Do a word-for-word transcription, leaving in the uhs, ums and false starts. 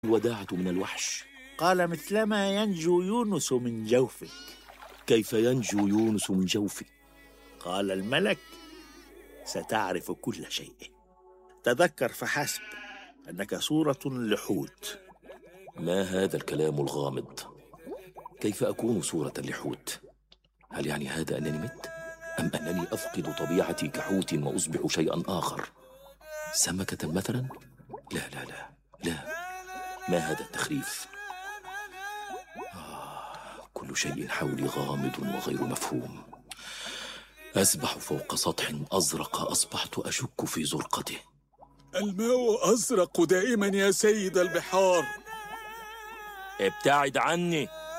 الوداعة من الوحش؟ قال مثلما ينجو يونس من جوفك. كيف ينجو يونس من جوفي؟ قال الملك: ستعرف كل شيء، تذكر فحسب أنك صورة لحوت. ما هذا الكلام الغامض؟ كيف أكون صورة لحوت؟ هل يعني هذا أنني مت؟ أم أنني أفقد طبيعتي كحوت وأصبح شيئا آخر؟ سمكة مثلا؟ لا لا لا لا، ما هذا التخريف؟ آه، كل شيء حولي غامض وغير مفهوم. أسبح فوق سطح أزرق أصبحت أشك في زرقته. الماء أزرق دائما يا سيد البحار. ابتعد عني.